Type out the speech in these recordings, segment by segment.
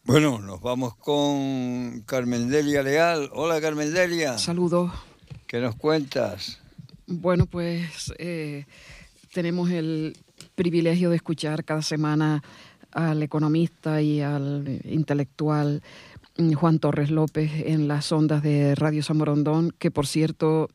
Bueno, nos vamos con Carmendelia Leal. Hola, Carmendelia. Saludos. ¿Qué nos cuentas? Bueno, pues tenemos el privilegio de escuchar cada semana al economista y al intelectual Juan Torres López en las ondas de Radio San Borondón, que por cierto,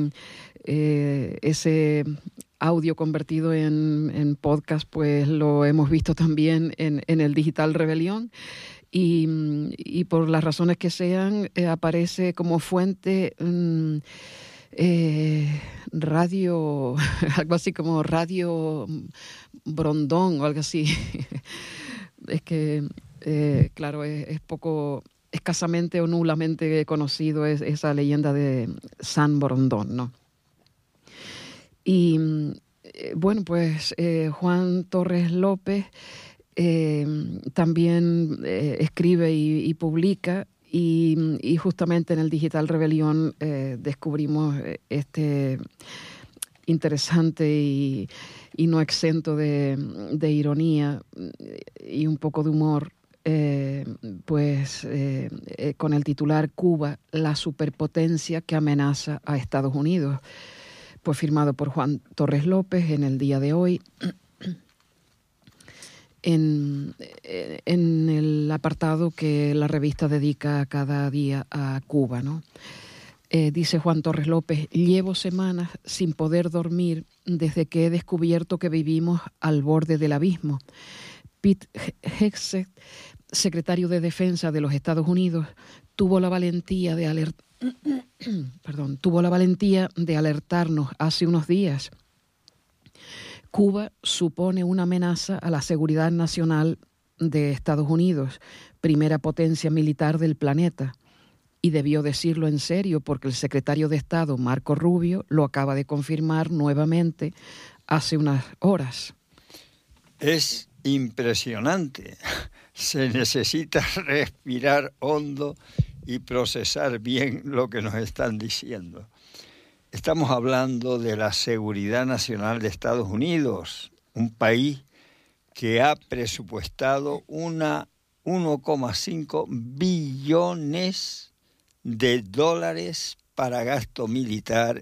ese audio convertido en podcast, pues lo hemos visto también en el Digital Rebelión. Y por las razones que sean, aparece como fuente radio, algo así como Radio Brondón o algo así. Es que, claro, es poco, escasamente o nulamente conocido esa leyenda de San Borondón, ¿no? Y bueno, pues Juan Torres López también escribe y publica, y justamente en el Digital Rebelión descubrimos este interesante y no exento de ironía y un poco de humor, con el titular Cuba, la superpotencia que amenaza a Estados Unidos, pues firmado por Juan Torres López en el día de hoy. En el apartado que la revista dedica cada día a Cuba, ¿no? Dice Juan Torres López: llevo semanas sin poder dormir desde que he descubierto que vivimos al borde del abismo. Pete Hegseth, secretario de Defensa de los Estados Unidos, tuvo la valentía de alertarnos hace unos días. Cuba supone una amenaza a la seguridad nacional de Estados Unidos, primera potencia militar del planeta. Y debió decirlo en serio porque el secretario de Estado, Marco Rubio, lo acaba de confirmar nuevamente hace unas horas. Es impresionante. Se necesita respirar hondo y procesar bien lo que nos están diciendo. Estamos hablando de la seguridad nacional de Estados Unidos, un país que ha presupuestado 1,5 billones de dólares para gasto militar